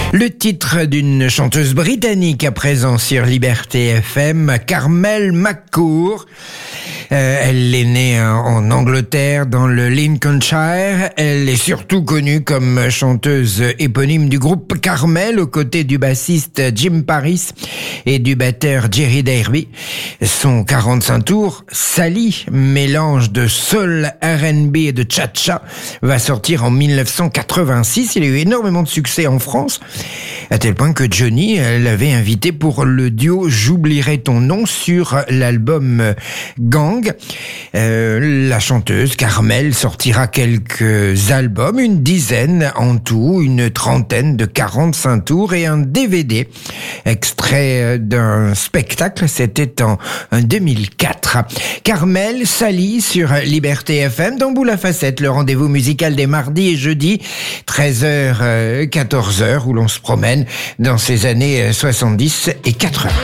Le titre d'une chanteuse britannique à présent sur Liberté FM, Carmel McCourt. Elle est née en Angleterre, dans le Lincolnshire. Elle est surtout connue comme chanteuse éponyme du groupe Carmel, aux côtés du bassiste Jim Paris et du batteur Jerry Derby. Son 45 tours, Sally, mélange de soul, R&B et de cha-cha, va sortir en 1986. Il a eu énormément de succès en France, à tel point que Johnny l'avait invité pour le duo J'oublierai ton nom sur l'album Gang. La chanteuse Carmel sortira quelques albums, une dizaine en tout, une trentaine de 45 tours et un DVD extrait d'un spectacle. C'était en 2004. Carmel, Sally sur Liberté FM, dans Boule à Facettes, le rendez-vous musical des mardis et jeudis, 13h, 14h, où l'on se promène dans ces années 70 et 80.